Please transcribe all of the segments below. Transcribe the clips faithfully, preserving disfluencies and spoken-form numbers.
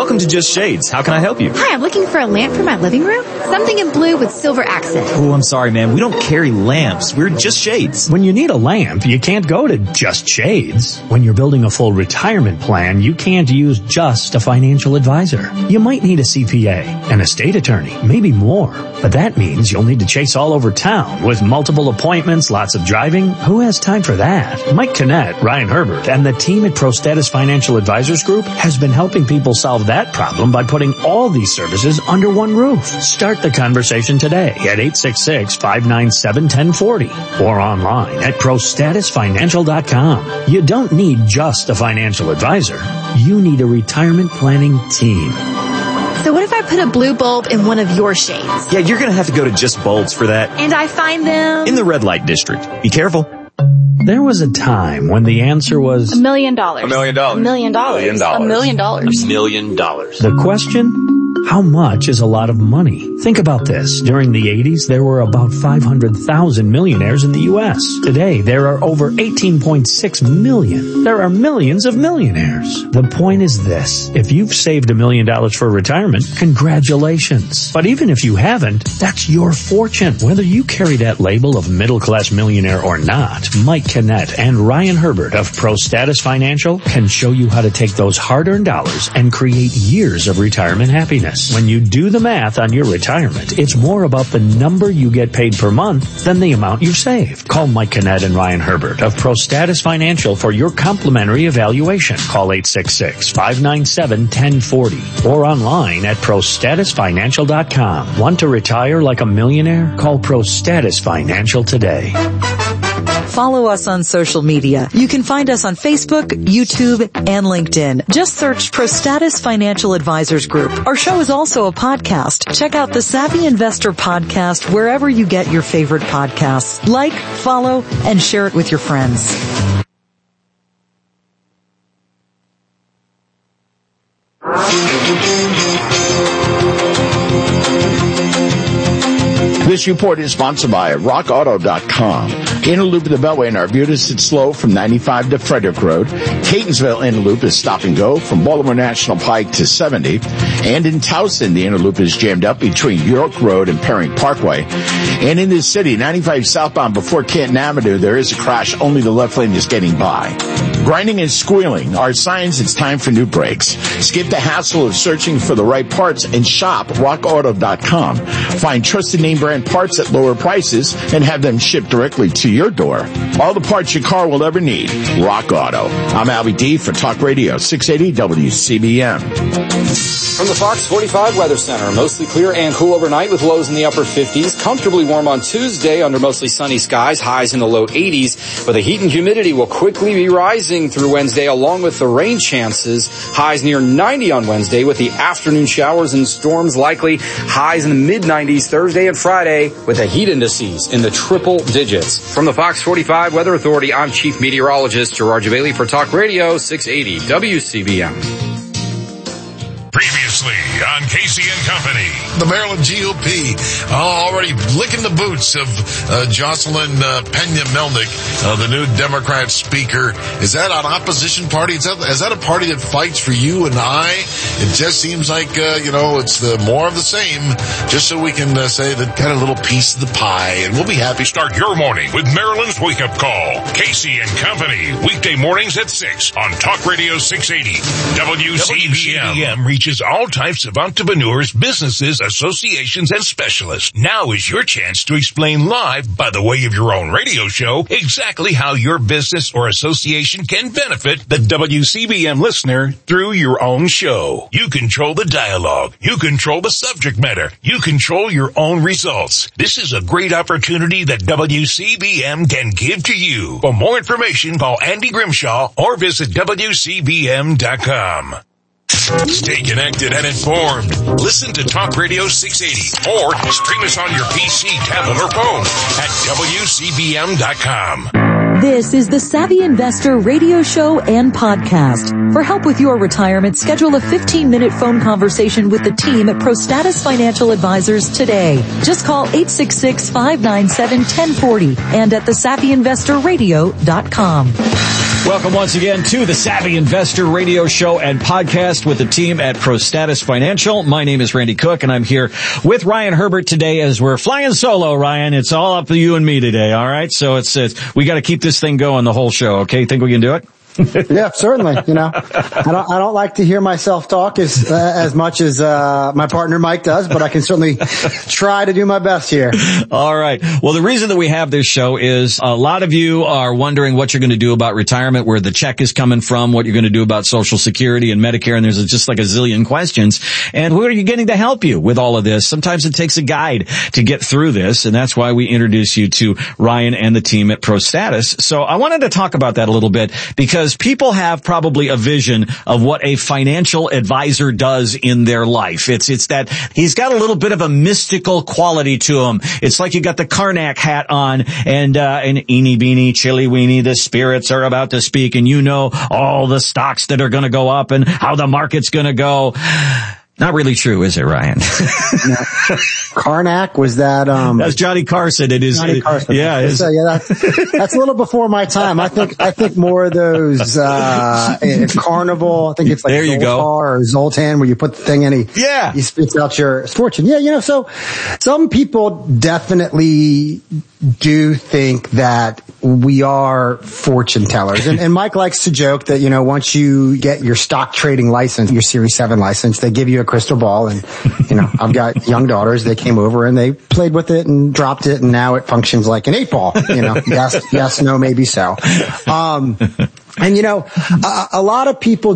Welcome to Just Shades. How can I help you? Hi, I'm looking for a lamp for my living room. Something in blue with silver accent. Oh, I'm sorry, ma'am. We don't carry lamps. We're Just Shades. When you need a lamp, you can't go to Just Shades. When you're building a full retirement plan, you can't use just a financial advisor. You might need a C P A, an estate attorney, maybe more. But that means you'll need to chase all over town with multiple appointments, lots of driving. Who has time for that? Mike Kinnett, Ryan Herbert, and the team at ProStatus Financial Advisors Group has been helping people solve that problem by putting all these services under one roof. Start the conversation today at eight six six, five nine seven, one zero four zero or online at pro status financial dot com. You don't need just a financial advisor. You need a retirement planning team. So what if I put a blue bulb in one of your shades? Yeah, you're going to have to go to Just Bulbs for that. And I find them in the red light district. Be careful. There was a time when the answer was a million dollars. A million dollars. A million dollars. A million dollars. A million dollars. A million dollars. The question? How much is a lot of money? Think about this. During the eighties, there were about five hundred thousand millionaires in the U S. Today, there are over eighteen point six million. There are millions of millionaires. The point is this. If you've saved a million dollars for retirement, congratulations. But even if you haven't, that's your fortune. Whether you carry that label of middle-class millionaire or not, Mike Kinnett and Ryan Herbert of ProStatus Financial can show you how to take those hard-earned dollars and create years of retirement happiness. When you do the math on your retirement, it's more about the number you get paid per month than the amount you've saved. Call Mike Kinnett and Ryan Herbert of ProStatus Financial for your complimentary evaluation. Call eight six six, five nine seven, one zero four zero or online at pro status financial dot com. Want to retire like a millionaire? Call ProStatus Financial today. Follow us on social media. You can find us on Facebook, YouTube, and LinkedIn. Just search ProStatus Financial Advisors Group. Our show is also a podcast. Check out the Savvy Investor Podcast wherever you get your favorite podcasts. Like, follow, and share it with your friends. This report is sponsored by rock auto dot com. Inner Loop of the Beltway in Arbutus, it's slow from ninety-five to Frederick Road. Catonsville Inner Loop is stop and go from Baltimore National Pike to seventy. And in Towson, the Inner Loop is jammed up between York Road and Perring Parkway. And in this city, ninety-five southbound before Canton Avenue, there is a crash. Only the left lane is getting by. Grinding and squealing are signs it's time for new brakes. Skip the hassle of searching for the right parts and shop rock auto dot com. Find trusted name brand parts at lower prices and have them shipped directly to your door. All the parts your car will ever need. Rock Auto. I'm Albie D for Talk Radio six eighty W C B M. From the Fox forty-five Weather Center, mostly clear and cool overnight with lows in the upper fifties. Comfortably warm on Tuesday under mostly sunny skies, highs in the low eighties. But the heat and humidity will quickly be rising through Wednesday along with the rain chances. Highs near ninety on Wednesday with the afternoon showers and storms likely. Highs in the mid nineties Thursday and Friday with the heat indices in the triple digits. From the Fox forty-five Weather Authority, I'm Chief Meteorologist Gerard Jabali for Talk Radio six eighty W C B M. Previously on Casey and Company, the Maryland G O P uh, already licking the boots of uh, Jocelyn uh, Pena-Melnick, uh, the new Democrat speaker. Is that an opposition party? Is that, is that a party that fights for you and I? It just seems like, uh, you know, it's the more of the same, just so we can uh, say that got a little piece of the pie, and we'll be happy. Start your morning with Maryland's Wake Up Call. Casey and Company, weekday mornings at six on Talk Radio six eighty W C B M. W C B M reaches all types of entrepreneurs, businesses, associations, and specialists. Now is your chance to explain live, by the way of your own radio show, exactly how your business or association can benefit the W C B M listener through your own show. You control the dialogue. You control the subject matter. You control your own results. This is a great opportunity that W C B M can give to you. For more information, call Andy Grimshaw or visit W C B M dot com. Stay connected and informed. Listen to Talk Radio six eighty or stream us on your P C, tablet, or phone at W C B M dot com. This is the Savvy Investor radio show and podcast. For help with your retirement, schedule a fifteen-minute phone conversation with the team at ProStatus Financial Advisors today. Just call eight six six, five nine seven, one zero four zero and at the savvy investor radio dot com. Welcome once again to the Savvy Investor Radio Show and Podcast with the team at ProStatus Financial. My name is Randy Cook, and I'm here with Ryan Herbert today as we're flying solo, Ryan. It's all up to you and me today, all right? So it's, it's we got to keep this thing going the whole show, okay? Think we can do it? Yeah, certainly. You know, I don't, I don't like to hear myself talk as, uh, as much as, uh, my partner Mike does, but I can certainly try to do my best here. All right. Well, the reason that we have this show is a lot of you are wondering what you're going to do about retirement, where the check is coming from, what you're going to do about Social Security and Medicare, and there's just like a zillion questions. And who are you getting to help you with all of this? Sometimes it takes a guide to get through this, and that's why we introduce you to Ryan and the team at ProStatus. So I wanted to talk about that a little bit because people have probably a vision of what a financial advisor does in their life. It's, it's that he's got a little bit of a mystical quality to him. It's like you got the Karnak hat on and, uh, and eeny beeny, chilly weeny, the spirits are about to speak and you know all the stocks that are going to go up and how the market's going to go. Not really true, is it, Ryan? No. Karnak, was that, um... That's Johnny Carson. It is. Johnny Carson. Yeah. It so, yeah, that's, that's a little before my time. I think, I think more of those, uh, Carnival. I think it's like there you Zoltar go. or Zoltan where you put the thing in, he, yeah. he spits out your fortune. Yeah, you know, so some people definitely do think that we are fortune tellers. And, and Mike likes to joke that, you know, once you get your stock trading license, your Series seven license, they give you a crystal ball. And, you know, I've got young daughters. They came over and they played with it and dropped it. And now it functions like an eight ball. You know, yes, yes, no, maybe so. Um, And, you know, a, a lot of people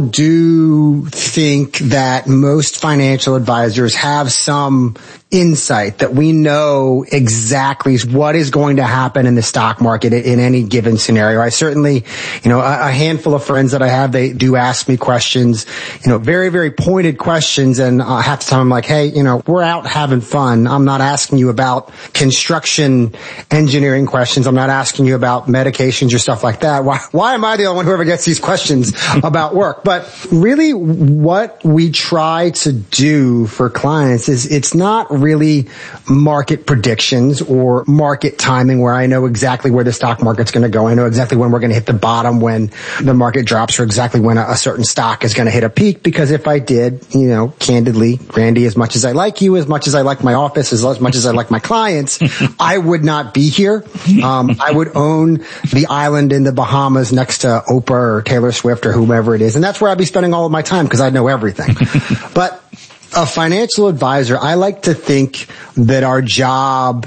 do think that most financial advisors have some insight that we know exactly what is going to happen in the stock market in any given scenario. I certainly, you know, a, a handful of friends that I have, they do ask me questions, you know, very, very pointed questions. And I have to tell them like, hey, you know, we're out having fun. I'm not asking you about construction engineering questions. I'm not asking you about medications or stuff like that. Why, why am I the only one who ever gets these questions about work? But really what we try to do for clients is it's not really market predictions or market timing where I know exactly where the stock market's going to go. I know exactly when we're going to hit the bottom, when the market drops, or exactly when a, a certain stock is going to hit a peak. Because if I did, you know, candidly, Randy, as much as I like you, as much as I like my office, as much as I like my clients, I would not be here. Um, I would own the island in the Bahamas next to Oprah or Taylor Swift or whomever it is. And that's where I'd be spending all of my time because I know everything. But a financial advisor, I like to think that our job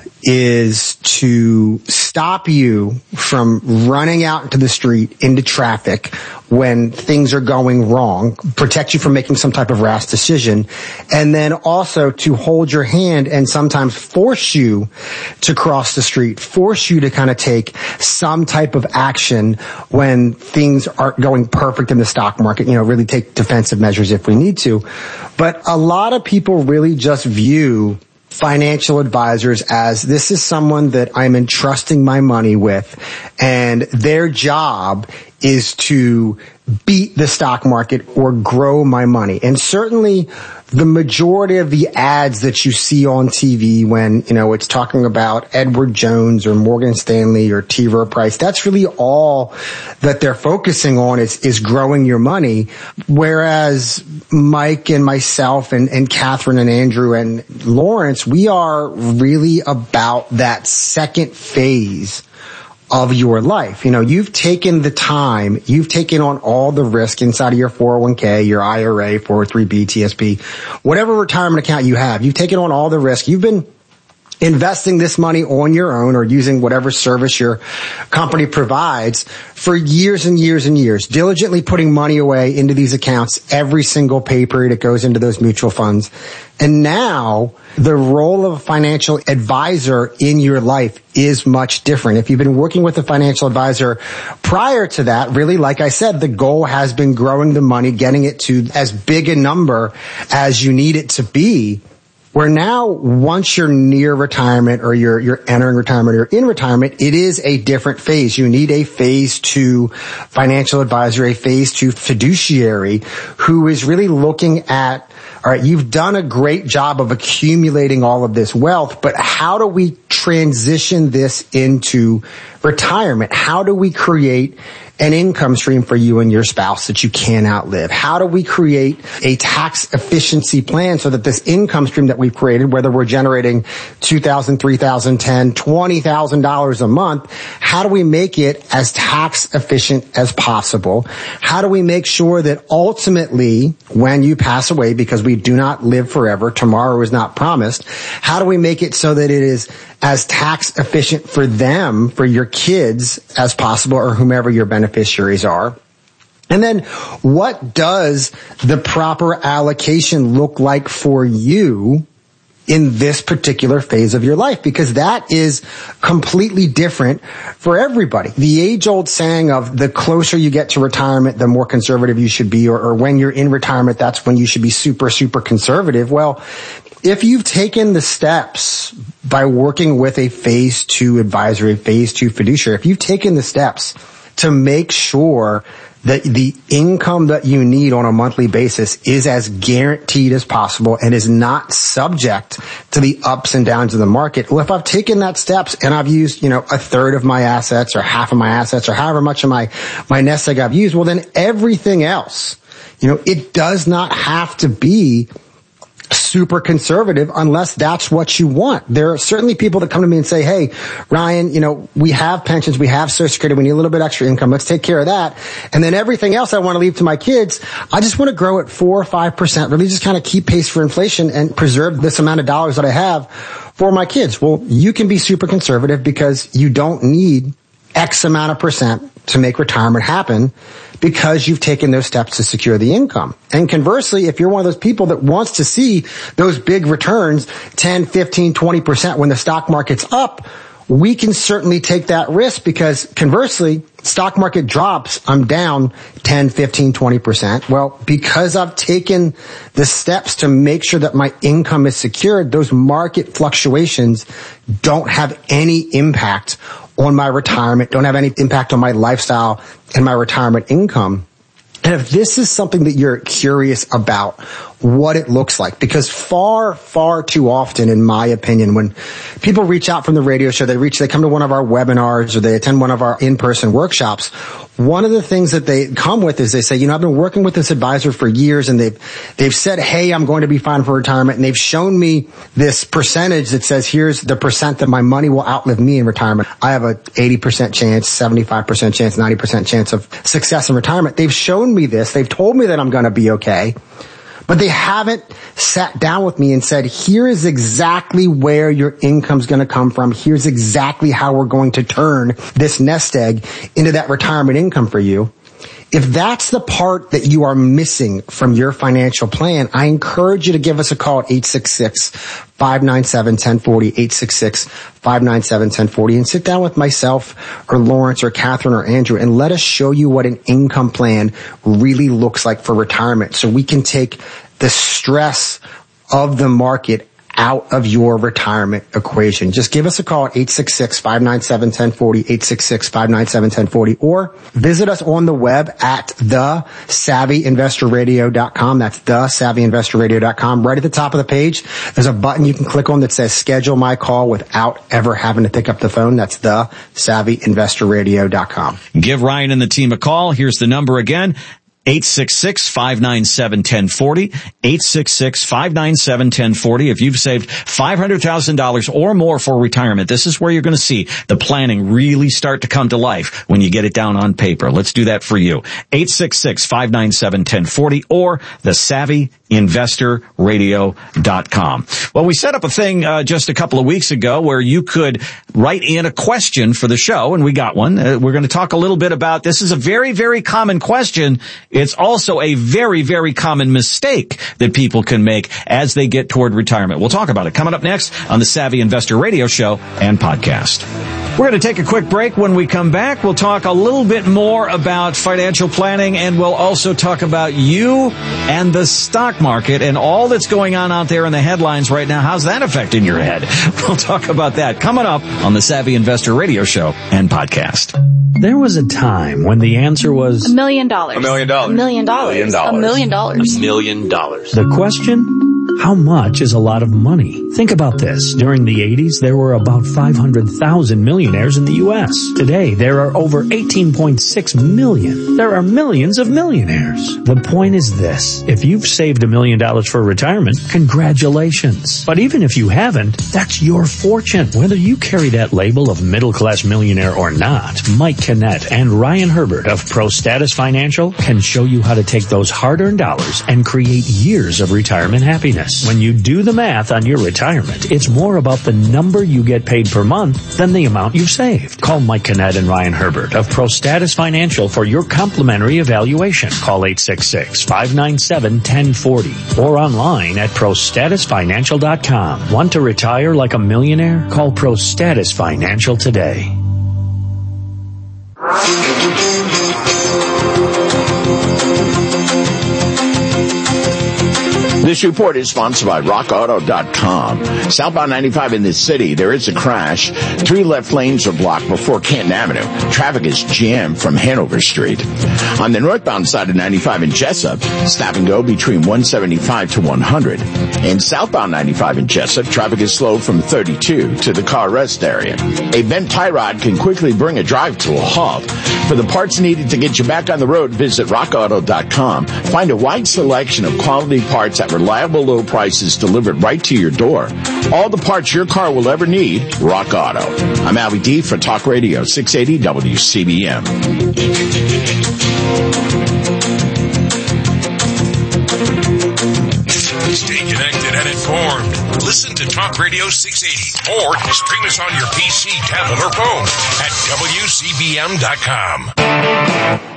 is to stop you from running out into the street, into traffic, when things are going wrong, protect you from making some type of rash decision, and then also to hold your hand and sometimes force you to cross the street, force you to kind of take some type of action when things aren't going perfect in the stock market, you know, really take defensive measures if we need to. But a lot of people really just view financial advisors as this is someone that I'm entrusting my money with, and their job is to beat the stock market or grow my money. And certainly the majority of the ads that you see on T V when, you know, it's talking about Edward Jones or Morgan Stanley or T. Rowe Price, that's really all that they're focusing on is, is growing your money. Whereas Mike and myself and, and Catherine and Andrew and Lawrence, we are really about that second phase of your life. You know, you've taken the time, you've taken on all the risk inside of your four oh one k, your I R A, four oh three b, T S P, whatever retirement account you have. You've taken on all the risk. You've been investing this money on your own or using whatever service your company provides for years and years and years, diligently putting money away into these accounts every single pay period it goes into those mutual funds. And now the role of a financial advisor in your life is much different. If you've been working with a financial advisor prior to that, really, like I said, the goal has been growing the money, getting it to as big a number as you need it to be. Where now, once you're near retirement or you're, you're entering retirement or in retirement, it is a different phase. You need a phase two financial advisor, a phase two fiduciary who is really looking at, all right, you've done a great job of accumulating all of this wealth, but how do we transition this into retirement? How do we create an income stream for you and your spouse that you can't outlive? How do we create a tax efficiency plan so that this income stream that we've created, whether we're generating two thousand dollars, three thousand dollars, ten thousand dollars, twenty thousand dollars a month, how do we make it as tax efficient as possible? How do we make sure that ultimately when you pass away, because we do not live forever, tomorrow is not promised, how do we make it so that it is as tax efficient for them, for your kids as possible, or whomever your beneficiaries are? And then what does the proper allocation look like for you in this particular phase of your life? Because that is completely different for everybody. The age-old saying of the closer you get to retirement, the more conservative you should be, or, or when you're in retirement, that's when you should be super, super conservative. Well, if you've taken the steps by working with a phase two advisor, a phase two fiduciary, if you've taken the steps to make sure that the income that you need on a monthly basis is as guaranteed as possible and is not subject to the ups and downs of the market. Well, if I've taken that steps and I've used, you know, a third of my assets or half of my assets or however much of my, my nest egg I've used, well, then everything else, you know, it does not have to be super conservative unless that's what you want. There are certainly people that come to me and say, hey, Ryan, you know, we have pensions, we have Social Security, we need a little bit extra income, let's take care of that. And then everything else I want to leave to my kids, I just want to grow at four or five percent, really just kind of keep pace for inflation and preserve this amount of dollars that I have for my kids. Well, you can be super conservative because you don't need X amount of percent to make retirement happen, because you've taken those steps to secure the income. And conversely, if you're one of those people that wants to see those big returns, ten, fifteen, twenty percent when the stock market's up, we can certainly take that risk, because conversely, stock market drops, I'm down ten, fifteen, twenty percent. Well, because I've taken the steps to make sure that my income is secured, those market fluctuations don't have any impact on my retirement, don't have any impact on my lifestyle and my retirement income. And if this is something that you're curious about, what it looks like, because far, far too often, in my opinion, when people reach out from the radio show, they reach, they come to one of our webinars or they attend one of our in-person workshops, one of the things that they come with is they say, you know, I've been working with this advisor for years and they've, they've said, hey, I'm going to be fine for retirement. And they've shown me this percentage that says, here's the percent that my money will outlive me in retirement. I have a eighty percent chance, seventy-five percent chance, ninety percent chance of success in retirement. They've shown me this. They've told me that I'm going to be okay. But they haven't sat down with me and said, here is exactly where your income's going to come from. Here's exactly how we're going to turn this nest egg into that retirement income for you. If that's the part that you are missing from your financial plan, I encourage you to give us a call at eight six six, five nine seven, one zero four zero, eight six six, five nine seven, one zero four zero, and sit down with myself or Lawrence or Catherine or Andrew and let us show you what an income plan really looks like for retirement, so we can take the stress of the market out of your retirement equation. Just give us a call at eight six six, five nine seven, one zero four zero, eight six six, five nine seven, one zero four zero, or visit us on the web at the savvy investor radio dot com. That's the savvy investor radio dot com. Right at the top of the page, there's a button you can click on that says schedule my call without ever having to pick up the phone. That's the savvy investor radio dot com. Give Ryan and the team a call. Here's the number again. eight six six, five nine seven, one zero four zero, eight six six, five nine seven, one zero four zero. If you've saved five hundred thousand dollars or more for retirement, this is where you're going to see the planning really start to come to life when you get it down on paper. Let's do that for you. eight six six, five nine seven, one zero four zero or the savvy investor radio dot com. Well, we set up a thing uh, just a couple of weeks ago where you could write in a question for the show, and we got one. Uh, we're going to talk a little bit about this. Is a very, very common question. It's also a very, very common mistake that people can make as they get toward retirement. We'll talk about it coming up next on the Savvy Investor Radio Show and podcast. We're going to take a quick break. When we come back, we'll talk a little bit more about financial planning, and we'll also talk about you and the stock market and all that's going on out there in the headlines right now. How's that affecting your head? We'll talk about that coming up on the Savvy Investor Radio Show and podcast. There was a time when the answer was A million dollars. A million dollars. A million dollars. A million dollars. A million dollars. A million dollars. the question How much is a lot of money? Think about this. During the eighties, there were about five hundred thousand millionaires in the U S. Today, there are over eighteen point six million. There are millions of millionaires. The point is this. If you've saved a million dollars for retirement, congratulations. But even if you haven't, that's your fortune. Whether you carry that label of middle-class millionaire or not, Mike Kinnett and Ryan Herbert of Pro Status Financial can show you how to take those hard-earned dollars and create years of retirement happiness. When you do the math on your retirement, it's more about the number you get paid per month than the amount you've saved. Call Mike Kinnett and Ryan Herbert of Pro Status Financial for your complimentary evaluation. Call eight six six, five nine seven, one oh four oh or online at pro status financial dot com. Want to retire like a millionaire? Call Pro Status Financial today. This report is sponsored by rock auto dot com. Southbound ninety-five in this city, there is a crash. Three left lanes are blocked before Canton Avenue. Traffic is jammed from Hanover Street. On the northbound side of ninety-five in Jessup, stop and go between one seventy-five to one hundred. In southbound ninety-five in Jessup, traffic is slow from thirty-two to the car rest area. A bent tie rod can quickly bring a drive to a halt. For the parts needed to get you back on the road, visit rock auto dot com. Find a wide selection of quality parts at reliable low prices delivered right to your door. All the parts your car will ever need, Rock Auto. I'm Albie D for Talk Radio six eighty W C B M. Stay connected and informed. Listen to Talk Radio six eighty or stream us on your P C, tablet, or phone at W C B M dot com.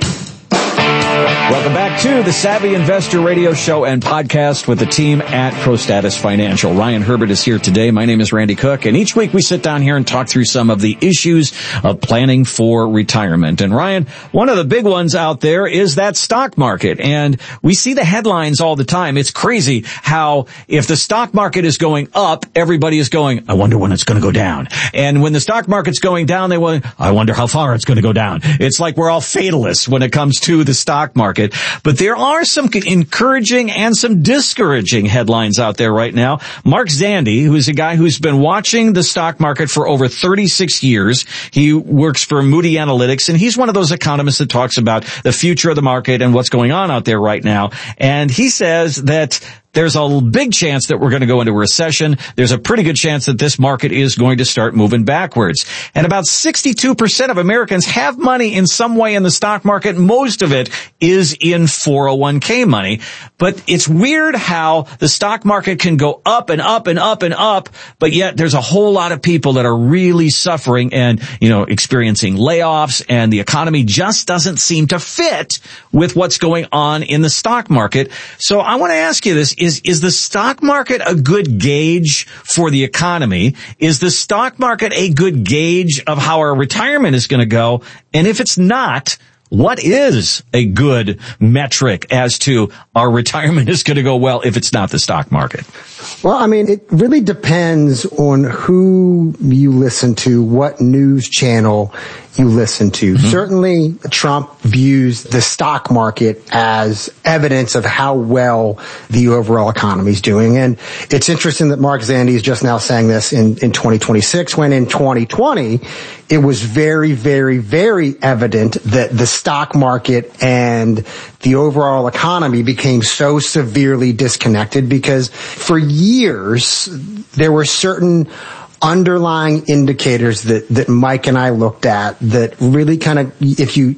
Welcome back to the Savvy Investor Radio Show and podcast with the team at Pro Status Financial. Ryan Herbert is here today. My name is Randy Cook, and each week we sit down here and talk through some of the issues of planning for retirement. And Ryan, one of the big ones out there is that stock market, and we see the headlines all the time. It's crazy how if the stock market is going up, everybody is going, I wonder when it's going to go down. And when the stock market's going down, they want, I wonder how far it's going to go down. It's like we're all fatalists when it comes to the stock market. But there are some encouraging and some discouraging headlines out there right now. Mark Zandi, who is a guy who's been watching the stock market for over thirty-six years. He works for Moody Analytics, and he's one of those economists that talks about the future of the market and what's going on out there right now. And he says that there's a big chance that we're going to go into a recession. There's a pretty good chance that this market is going to start moving backwards. And about sixty-two percent of Americans have money in some way in the stock market. Most of it is in four oh one k money. But it's weird how the stock market can go up and up and up and up, but yet there's a whole lot of people that are really suffering and, you know, experiencing layoffs, and the economy just doesn't seem to fit with what's going on in the stock market. So I want to ask you this. Is, is the stock market a good gauge for the economy? Is the stock market a good gauge of how our retirement is going to go? And if it's not, what is a good metric as to our retirement is going to go well if it's not the stock market? Well, I mean, it really depends on who you listen to, what news channel you listen to. Mm-hmm. Certainly, Trump views the stock market as evidence of how well the overall economy is doing. And it's interesting that Mark Zandi is just now saying this in, in twenty twenty-six, when in twenty twenty, it was very, very, very evident that the stock market and the overall economy became so severely disconnected because for years, there were certain underlying indicators that, that Mike and I looked at that really kind of, if you,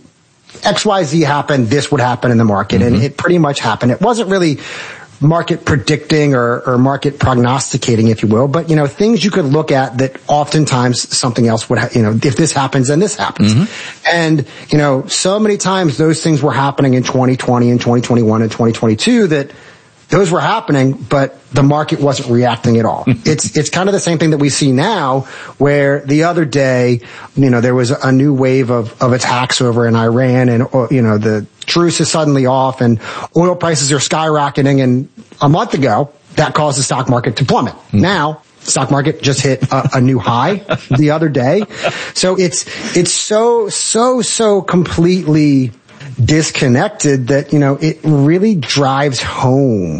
X Y Z happened, this would happen in the market. Mm-hmm. And it pretty much happened. It wasn't really market predicting or, or market prognosticating, if you will, but, you know, things you could look at that oftentimes something else would, ha- you know, if this happens, then this happens. Mm-hmm. And, you know, so many times those things were happening in twenty twenty and twenty twenty-one and twenty twenty-two that those were happening, but the market wasn't reacting at all. It's, it's kind of the same thing that we see now, where the other day, you know, there was a new wave of, of attacks over in Iran, and, you know, the truce is suddenly off and oil prices are skyrocketing. And a month ago, that caused the stock market to plummet. Mm. Now, stock market just hit a, a new high the other day. So it's, it's so, so, so completely disconnected that, you know, it really drives home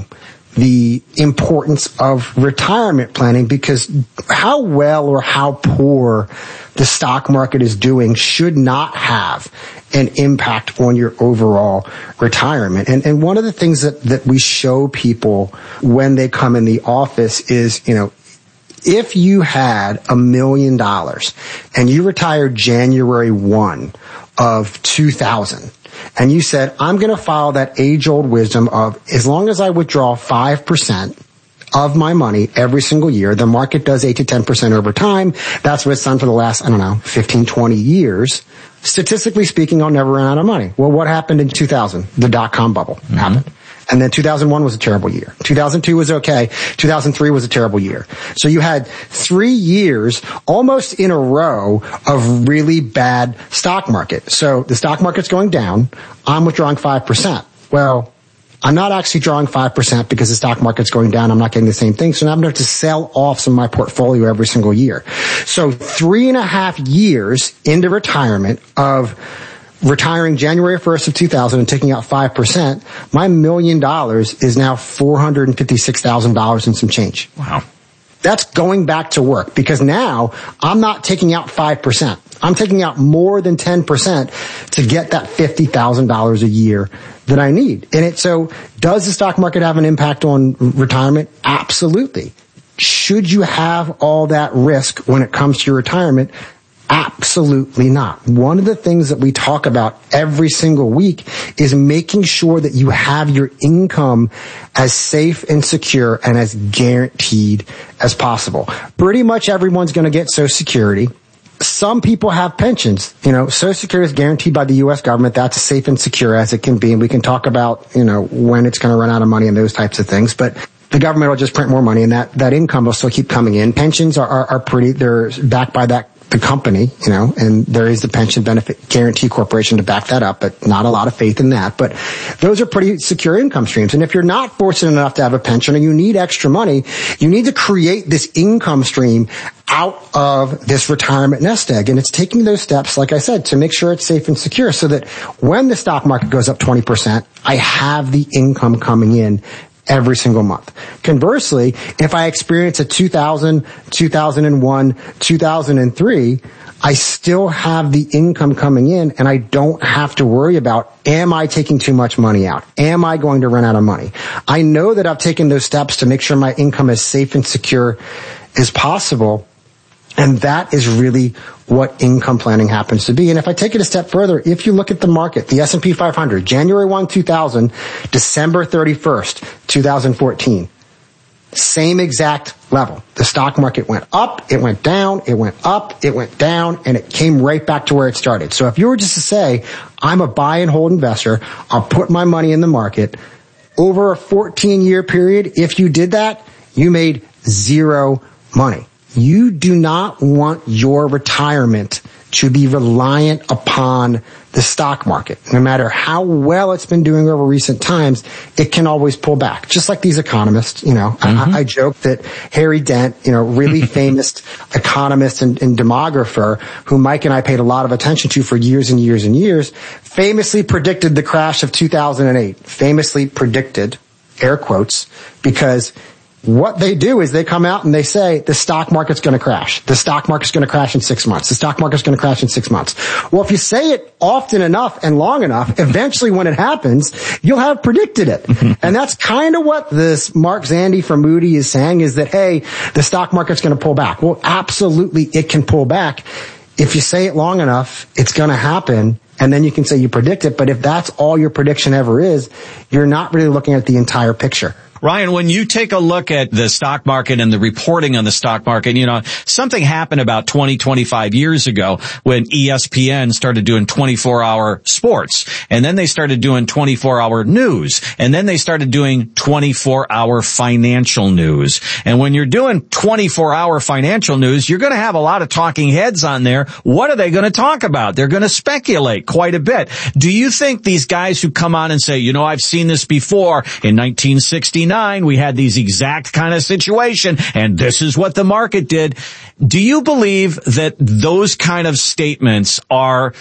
the importance of retirement planning, because how well or how poor the stock market is doing should not have an impact on your overall retirement. And, and one of the things that, that we show people when they come in the office is, you know, if you had a million dollars and you retired January first of two thousand, and you said, I'm going to follow that age-old wisdom of, as long as I withdraw five percent of my money every single year, the market does eight to ten percent over time. That's what it's done for the last, I don't know, fifteen, twenty years. Statistically speaking, I'll never run out of money. Well, what happened in two thousand? The dot-com bubble mm-hmm. happened. And then two thousand one was a terrible year. two thousand two was okay. two thousand three was a terrible year. So you had three years almost in a row of really bad stock market. So the stock market's going down. I'm withdrawing five percent. Well, I'm not actually drawing five percent because the stock market's going down. I'm not getting the same thing. So now I'm going to have to sell off some of my portfolio every single year. So three and a half years into retirement of retiring January first of two thousand and taking out five percent, my million dollars is now four hundred fifty-six thousand dollars and some change. Wow. That's going back to work, because now I'm not taking out five percent. I'm taking out more than ten percent to get that fifty thousand dollars a year that I need. And it, so does the stock market have an impact on retirement? Absolutely. Should you have all that risk when it comes to your retirement? Absolutely not. One of the things that we talk about every single week is making sure that you have your income as safe and secure and as guaranteed as possible. Pretty much everyone's going to get Social Security. Some people have pensions. You know, Social Security is guaranteed by the U S government. That's as safe and secure as it can be. And we can talk about, you know, when it's going to run out of money and those types of things. But the government will just print more money, and that, that income will still keep coming in. Pensions are, are, are pretty, they're backed by that the company, you know, and there is the Pension Benefit Guaranty Corporation to back that up, but not a lot of faith in that. But those are pretty secure income streams. And if you're not fortunate enough to have a pension and you need extra money, you need to create this income stream out of this retirement nest egg. And it's taking those steps, like I said, to make sure it's safe and secure, so that when the stock market goes up twenty percent, I have the income coming in every single month. Conversely, if I experience a two thousand, two thousand one, two thousand three, I still have the income coming in, and I don't have to worry about, am I taking too much money out? Am I going to run out of money? I know that I've taken those steps to make sure my income is safe and secure as possible. And that is really what income planning happens to be. And if I take it a step further, if you look at the market, the S and P five hundred, January first, two thousand, December thirty-first, two thousand fourteen, same exact level. The stock market went up, it went down, it went up, it went down, and it came right back to where it started. So if you were just to say, I'm a buy and hold investor, I'll put my money in the market, over a fourteen year period, if you did that, you made zero money. You do not want your retirement to be reliant upon the stock market. No matter how well it's been doing over recent times, it can always pull back. Just like these economists, you know, mm-hmm. I, I joke that Harry Dent, you know, really famous economist and, and demographer, who Mike and I paid a lot of attention to for years and years and years, famously predicted the crash of two thousand eight. Famously predicted, air quotes, because what they do is they come out and they say the stock market's going to crash. The stock market's going to crash in six months. The stock market's going to crash in six months. Well, if you say it often enough and long enough, eventually when it happens, you'll have predicted it. And that's kind of what this Mark Zandi from Moody is saying, is that, hey, the stock market's going to pull back. Well, absolutely it can pull back. If you say it long enough, it's going to happen. And then you can say you predict it. But if that's all your prediction ever is, you're not really looking at the entire picture. Ryan, when you take a look at the stock market and the reporting on the stock market, you know, something happened about twenty, twenty-five years ago when E S P N started doing twenty-four hour sports. And then they started doing twenty-four hour news. And then they started doing twenty-four hour financial news. And when you're doing twenty-four hour financial news, you're going to have a lot of talking heads on there. What are they going to talk about? They're going to speculate quite a bit. Do you think these guys who come on and say, you know, I've seen this before in nineteen sixty-nine, we had these exact kind of situation, and this is what the market did. Do you believe that those kind of statements are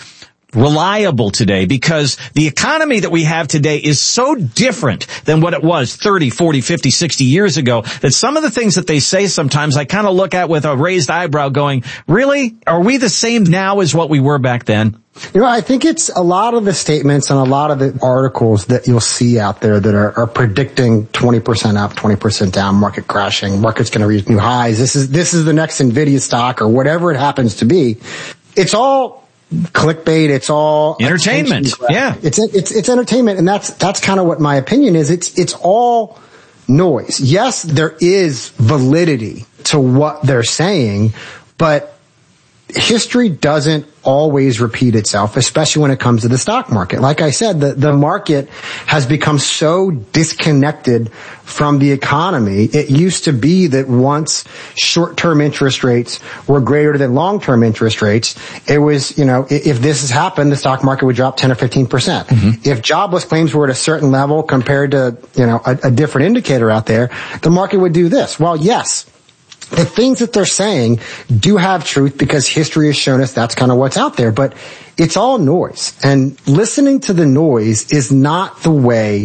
reliable today because the economy that we have today is so different than what it was thirty, forty, fifty, sixty years ago that some of the things that they say sometimes I kind of look at with a raised eyebrow going, really? Are we the same now as what we were back then? You know, I think it's a lot of the statements and a lot of the articles that you'll see out there that are, are predicting twenty percent up, twenty percent down, market crashing, market's going to reach new highs. This is, this is the next NVIDIA stock or whatever it happens to be. It's all clickbait. It's all entertainment. Yeah. It's, it's, it's entertainment. And that's, that's kind of what my opinion is. It's, it's all noise. Yes, there is validity to what they're saying, but history doesn't always repeat itself, especially when it comes to the stock market. Like I said, the, the market has become so disconnected from the economy. It used to be that once short-term interest rates were greater than long-term interest rates, it was, you know, if this has happened, the stock market would drop ten or fifteen percent. Mm-hmm. If jobless claims were at a certain level compared to, you know, a, a different indicator out there, the market would do this. Well, yes, the things that they're saying do have truth because history has shown us that's kind of what's out there, but it's all noise. And listening to the noise is not the way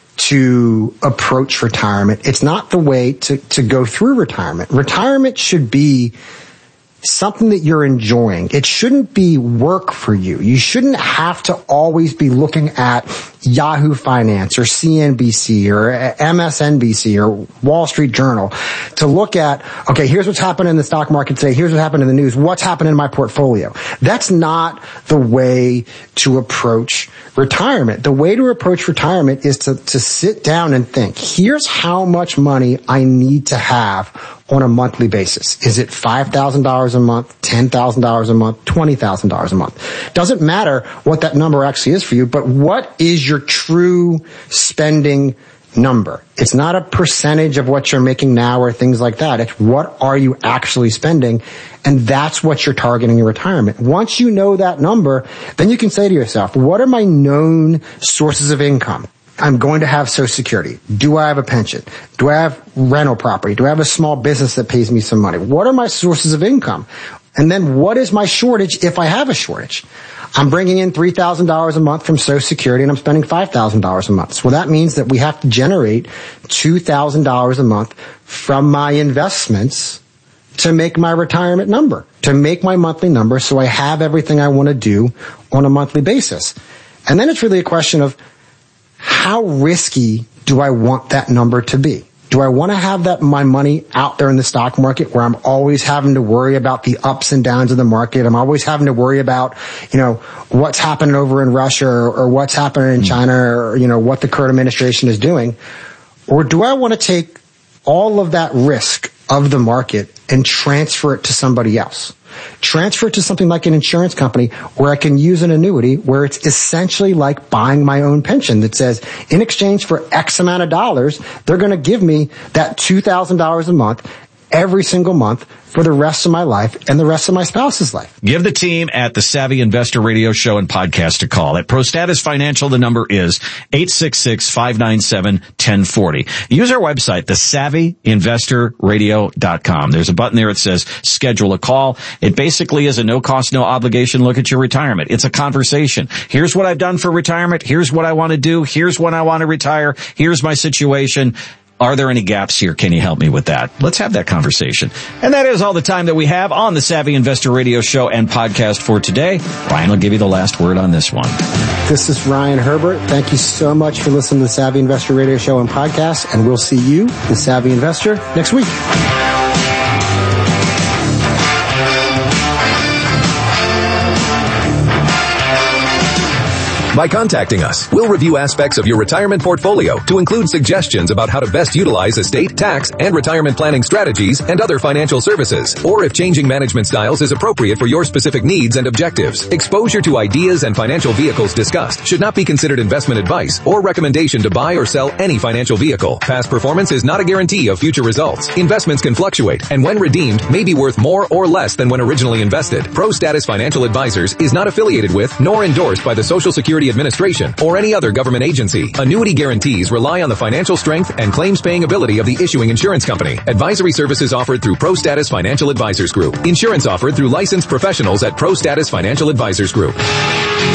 to approach retirement. It's not the way to, to go through retirement. Retirement should be something that you're enjoying. It shouldn't be work for you. You shouldn't have to always be looking at Yahoo Finance or C N B C or M S N B C or Wall Street Journal to look at, okay, here's what's happened in the stock market today. Here's what happened in the news. What's happened in my portfolio? That's not the way to approach retirement. The way to approach retirement is to, to sit down and think, here's how much money I need to have on a monthly basis. Is it five thousand dollars a month, ten thousand dollars a month, twenty thousand dollars a month? Doesn't matter what that number actually is for you, but what is your true spending number? It's not a percentage of what you're making now or things like that. It's what are you actually spending? And that's what you're targeting in retirement. Once you know that number, then you can say to yourself, what are my known sources of income? I'm going to have Social Security. Do I have a pension? Do I have rental property? Do I have a small business that pays me some money? What are my sources of income? And then what is my shortage if I have a shortage? I'm bringing in three thousand dollars a month from Social Security and I'm spending five thousand dollars a month. So that means that we have to generate two thousand dollars a month from my investments to make my retirement number, to make my monthly number so I have everything I want to do on a monthly basis. And then it's really a question of how risky do I want that number to be? Do I want to have that my money out there in the stock market where I'm always having to worry about the ups and downs of the market? I'm always having to worry about, you know, what's happening over in Russia or, or what's happening in China or, you know, what the current administration is doing? Or do I want to take all of that risk of the market and transfer it to somebody else? Transfer it to something like an insurance company where I can use an annuity where it's essentially like buying my own pension that says in exchange for X amount of dollars, they're going to give me that two thousand dollars a month every single month for the rest of my life and the rest of my spouse's life. Give the team at the Savvy Investor Radio Show and Podcast a call. At ProStatus Financial, the number is eight six six, five nine seven, one oh four oh. Use our website, the savvy investor radio dot com. There's a button there that says schedule a call. It basically is a no cost, no obligation look at your retirement. It's a conversation. Here's what I've done for retirement. Here's what I want to do. Here's when I want to retire. Here's my situation. Are there any gaps here? Can you help me with that? Let's have that conversation. And that is all the time that we have on the Savvy Investor Radio Show and Podcast for today. Ryan will give you the last word on this one. This is Ryan Herbert. Thank you so much for listening to the Savvy Investor Radio Show and Podcast, and we'll see you, the Savvy Investor, next week. By contacting us, we'll review aspects of your retirement portfolio to include suggestions about how to best utilize estate, tax, and retirement planning strategies and other financial services, or if changing management styles is appropriate for your specific needs and objectives. Exposure to ideas and financial vehicles discussed should not be considered investment advice or recommendation to buy or sell any financial vehicle. Past performance is not a guarantee of future results. Investments can fluctuate, and when redeemed, may be worth more or less than when originally invested. ProStatus Financial Advisors is not affiliated with nor endorsed by the Social Security Administration or any other government agency. Annuity guarantees rely on the financial strength and claims-paying ability of the issuing insurance company. Advisory services offered through ProStatus Financial Advisors Group. Insurance offered through licensed professionals at ProStatus Financial Advisors Group.